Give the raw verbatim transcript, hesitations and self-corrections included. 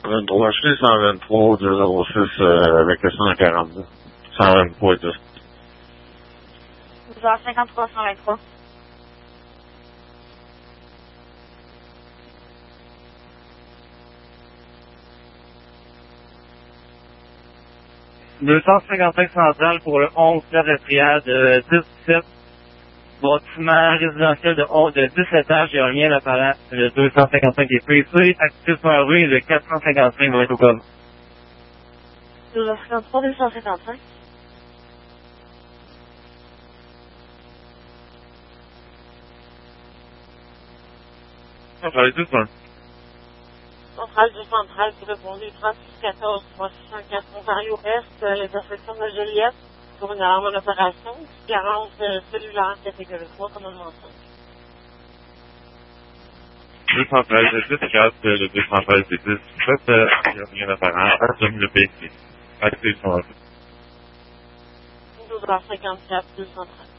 vingt-trois, je suis cent vingt-trois, deux zéro six euh, avec le cent quarante-deux. cent vingt-trois et tout. douze heures cinquante-trois, cent vingt-trois. deux cent cinquante-cinq central pour le onze terrestrial de dix-sept, bâtiment résidentiel de, haut de dix-sept étages, il n'y a rien d'apparent. Le deux cent cinquante-cinq est pressé, actif par rue, le quatre cent cinquante-cinq va être au com. douze heures cinquante-trois, deux cent cinquante-cinq. On va aller tout ça. Centrale du central qui répondu trente-six quatorze trois cent quatre Ontario Est, euh, l'intersection de Joliette, pour une alarme d'opération, quarante euh, cellulaire catégorie trois, commandement cinq. deux cent treize, dix, quatre, le deux cent treize, dix, sept, il n'y a rien d'apparent, assume le P C. Actif son douze heures cinquante-quatre, deux cent treize.